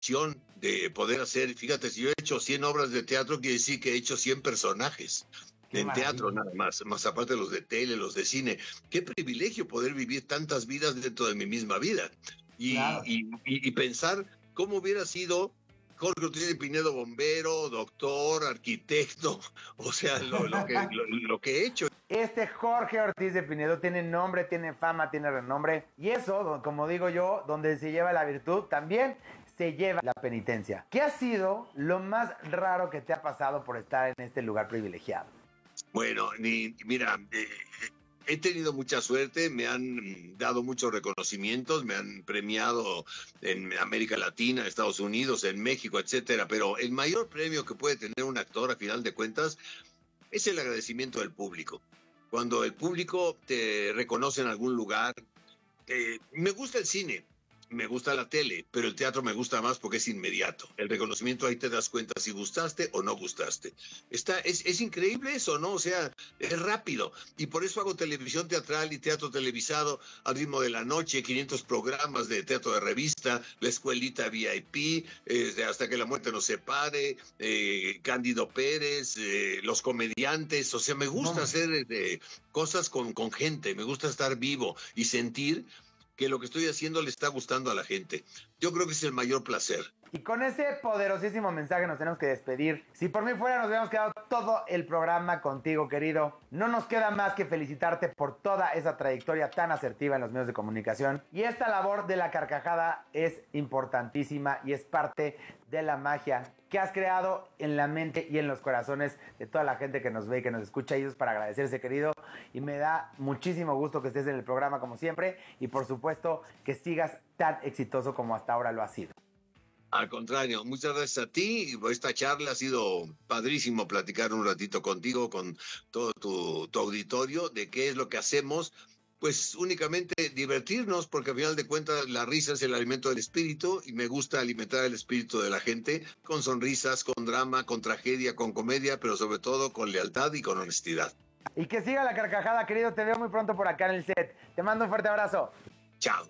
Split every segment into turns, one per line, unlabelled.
de poder hacer, fíjate, si yo he hecho 100 obras de teatro, quiere decir que he hecho 100 personajes. En teatro nada más aparte de los de tele, los de cine. Qué privilegio poder vivir tantas vidas dentro de mi misma vida.
Claro.
Y pensar cómo hubiera sido Jorge Ortiz de Pinedo, bombero, doctor, arquitecto, o sea, lo que he hecho.
Este Jorge Ortiz de Pinedo tiene nombre, tiene fama, tiene renombre. Y eso, como digo yo, donde se lleva la virtud, también se lleva la penitencia. ¿Qué ha sido lo más raro que te ha pasado por estar en este lugar privilegiado?
Bueno, mira, he tenido mucha suerte, me han dado muchos reconocimientos, me han premiado en América Latina, Estados Unidos, en México, etcétera, pero el mayor premio que puede tener un actor, a final de cuentas, es el agradecimiento del público. Cuando el público te reconoce en algún lugar, me gusta el cine, me gusta la tele, pero el teatro me gusta más porque es inmediato. El reconocimiento, ahí te das cuenta si gustaste o no gustaste. Es increíble eso, ¿no? O sea, es rápido. Y por eso hago televisión teatral y teatro televisado al ritmo de la noche, 500 programas de teatro de revista, la escuelita VIP, Hasta que la muerte nos separe, Cándido Pérez, los comediantes. O sea, me gusta hacer cosas con gente, me gusta estar vivo y sentir que lo que estoy haciendo le está gustando a la gente. Yo creo que es el mayor placer.
Y con ese poderosísimo mensaje nos tenemos que despedir. Si por mí fuera, nos hubiéramos quedado todo el programa contigo, querido. No nos queda más que felicitarte por toda esa trayectoria tan asertiva en los medios de comunicación. Y esta labor de la carcajada es importantísima y es parte de la magia que has creado en la mente y en los corazones de toda la gente que nos ve y que nos escucha. Y eso es para agradecerse, querido. Y me da muchísimo gusto que estés en el programa como siempre. Y por supuesto que sigas tan exitoso como hasta ahora lo has sido.
Al contrario, muchas gracias a ti. Esta charla ha sido padrísimo platicar un ratito contigo, con todo tu auditorio, de qué es lo que hacemos. Pues únicamente divertirnos, porque al final de cuentas la risa es el alimento del espíritu y me gusta alimentar el espíritu de la gente con sonrisas, con drama, con tragedia, con comedia, pero sobre todo con lealtad y con honestidad.
Y que siga la carcajada, querido. Te veo muy pronto por acá en el set. Te mando un fuerte abrazo.
Chao.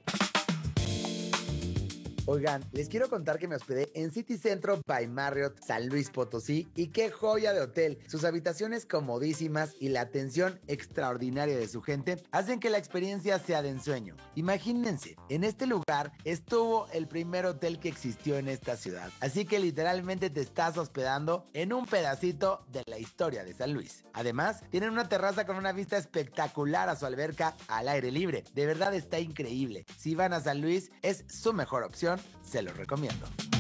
Oigan, les quiero contar que me hospedé en City Centro by Marriott San Luis Potosí y qué joya de hotel. Sus habitaciones comodísimas y la atención extraordinaria de su gente hacen que la experiencia sea de ensueño. Imagínense, en este lugar estuvo el primer hotel que existió en esta ciudad. Así que literalmente te estás hospedando en un pedacito de la historia de San Luis. Además, tienen una terraza con una vista espectacular a su alberca al aire libre. De verdad está increíble. Si van a San Luis, es su mejor opción. Se los recomiendo.